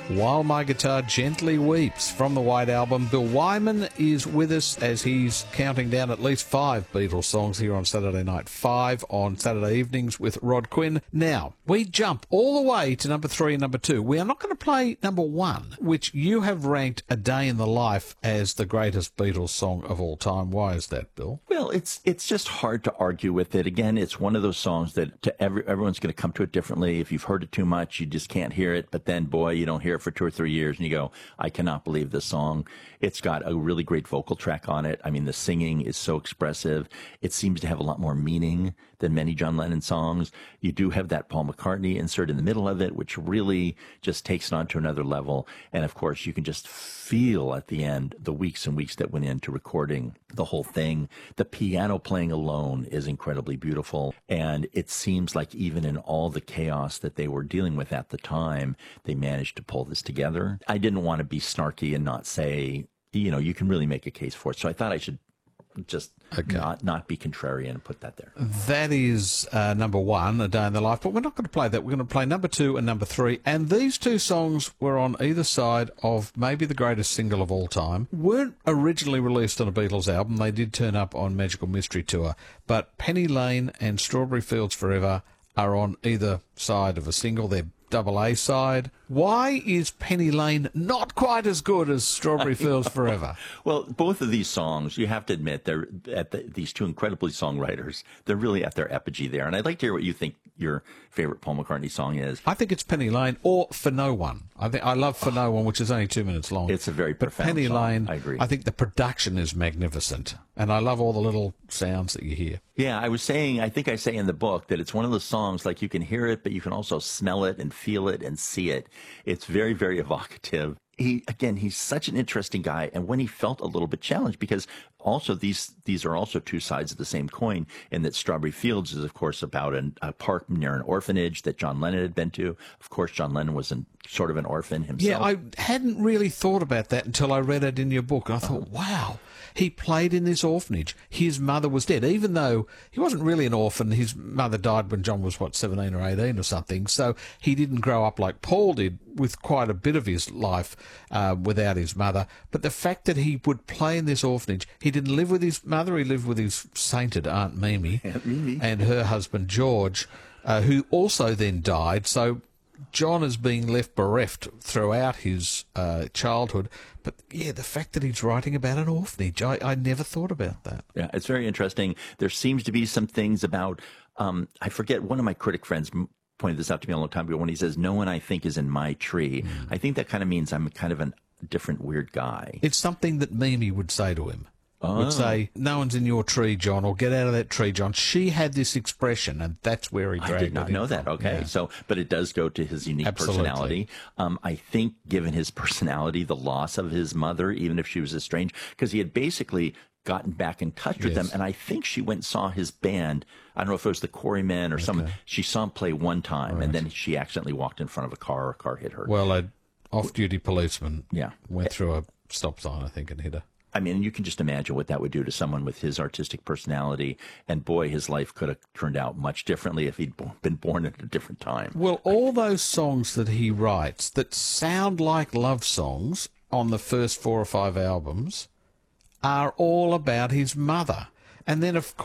While My Guitar Gently Weeps from the White Album. Bill Wyman is with us as he's counting down at least 5 Beatles songs here on Saturday night, 5 on Saturday evenings with Rod Quinn. Now, we jump all the way to number 3 and number 2. We are not going to play number 1, which you have ranked A Day in the Life as the greatest Beatles song of all time. Why is that, Bill? Well, it's just hard to argue with it. Again, it's one of those songs that everyone's going to come to it differently. If you've heard it too much, you just can't hear it. But then, boy, you don't hear it for 2 or 3 years, and you go, I cannot believe this song. It's got a really great vocal track on it. I mean, the singing is so expressive. It seems to have a lot more meaning than many John Lennon songs. You do have that Paul McCartney insert in the middle of it, which really just takes it on to another level. And, of course, you can just feel at the end the weeks and weeks that went into recording the whole thing. The piano playing alone is incredibly beautiful. And it seems like even in all the chaos that they were dealing with at the time, they managed to pull this together. I didn't want to be snarky and not say, you know, you can really make a case for it. So I thought I should just not be contrarian and put that there. That is number 1, A Day in the Life, but we're not going to play that. We're going to play number 2 and number 3, and these 2 songs were on either side of maybe the greatest single of all time. Weren't originally released on a Beatles album. They did turn up on Magical Mystery Tour, but Penny Lane and Strawberry Fields Forever are on either side of a single. They're double A side. Why is Penny Lane not quite as good as Strawberry Fields Forever? Well, both of these songs, you have to admit, they're these 2 incredibly songwriters. They're really at their apogee there. And I'd like to hear what you think your favorite Paul McCartney song is. I think it's Penny Lane or For No One. I love For No One, which is only 2 minutes long. It's a very profound Penny song. Lane, I agree. I think the production is magnificent, and I love all the little sounds that you hear. Yeah, I think I say in the book that it's one of those songs, like you can hear it, but you can also smell it and feel it and see it. It's very, very evocative. He's such an interesting guy. And when he felt a little bit challenged, because also these are also 2 sides of the same coin, in that Strawberry Fields is, of course, about a park near an orphanage that John Lennon had been to. Of course, John Lennon was sort of an orphan himself. Yeah, I hadn't really thought about that until I read it in your book. I thought, wow, he played in this orphanage. His mother was dead, even though he wasn't really an orphan. His mother died when John was, 17 or 18 or something. So he didn't grow up like Paul did, with quite a bit of his life without his mother. But the fact that he would play in this orphanage, he didn't live with his mother, he lived with his sainted Aunt Mimi, and her husband George, who also then died. So John is being left bereft throughout his childhood. But, yeah, the fact that he's writing about an orphanage, I never thought about that. Yeah, it's very interesting. There seems to be some things about, I forget, one of my critic friends pointed this out to me a long time ago when he says, no one I think is in my tree. I think that kind of means I'm kind of a different weird guy. It's something that Mimi would say to him. Would say, no one's in your tree, John, or get out of that tree, John. She had this expression, and that's where he dragged it. I did not know that. Okay. Yeah. So, but it does go to his unique personality. I think given his personality, the loss of his mother, even if she was estranged, because he had basically gotten back in touch with them. And I think she went and saw his band. I don't know if it was the Quarrymen or someone. She saw him play one time, and then she accidentally walked in front of a car, or a car hit her. Well, an off-duty policeman yeah. went through a stop sign, I think, and hit her. I mean, you can just imagine what that would do to someone with his artistic personality. And boy, his life could have turned out much differently if he'd been born at a different time. Well, all those songs that he writes that sound like love songs on the first 4 or 5 albums are all about his mother. And then, of course,